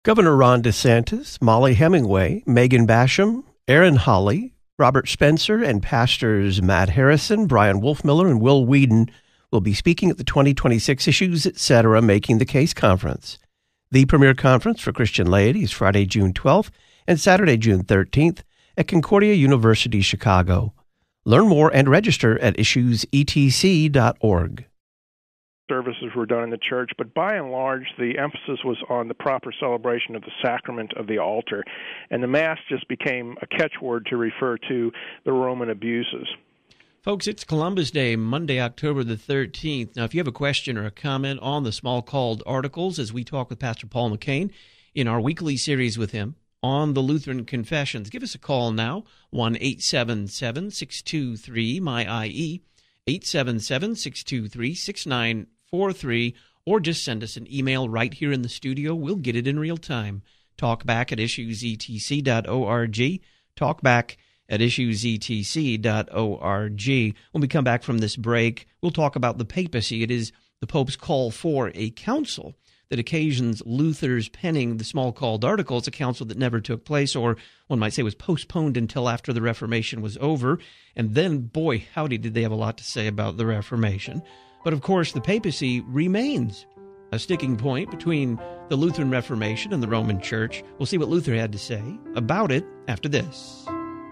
Governor Ron DeSantis, Molly Hemingway, Megan Basham, Aaron Hawley, Robert Spencer, and pastors Matt Harrison, Brian Wolfmiller, and Will Whedon will be speaking at the 2026 Issues Etc. Making the Case Conference. The premier conference for Christian laity is Friday, June 12th and Saturday, June 13th at Concordia University, Chicago. Learn more and register at issuesetc.org. Services were done in the church, but by and large, the emphasis was on the proper celebration of the sacrament of the altar, and the Mass just became a catchword to refer to the Roman abuses. Folks, it's Columbus Day, Monday, October the 13th. Now, if you have a question or a comment on the Small Called Articles, as we talk with Pastor Paul McCain in our weekly series with him on the Lutheran Confessions, give us a call now, 1-877-623-MY-IE, 877-623-6943, or just send us an email right here in the studio. We'll get it in real time. Talkback at issuesetc.org. Talkback at issuesetc.org. When we come back from this break, we'll talk about the papacy. It is the Pope's call for a council that occasions Luther's penning the Small Called Articles, a council that never took place, or one might say was postponed until after the Reformation was over. And then, boy, howdy, did they have a lot to say about the Reformation. But of course, the papacy remains a sticking point between the Lutheran Reformation and the Roman Church. We'll see what Luther had to say about it after this.